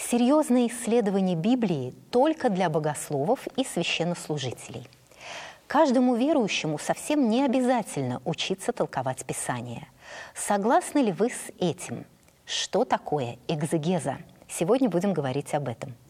Серьезное исследование Библии только для богословов и священнослужителей. Каждому верующему совсем не обязательно учиться толковать Писание. Согласны ли вы с этим? Что такое экзегеза? Сегодня будем говорить об этом.